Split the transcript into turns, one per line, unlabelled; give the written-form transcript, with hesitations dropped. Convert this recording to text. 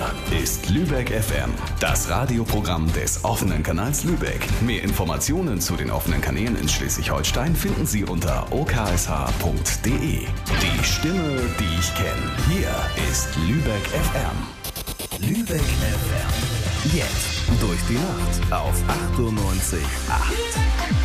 ist Lübeck FM, das Radioprogramm des offenen Kanals Lübeck. Mehr Informationen zu den offenen Kanälen in Schleswig-Holstein finden Sie unter oksh.de. Die Stimme, die ich kenne. Hier ist Lübeck FM. Lübeck FM. Jetzt durch die Nacht auf 98,8.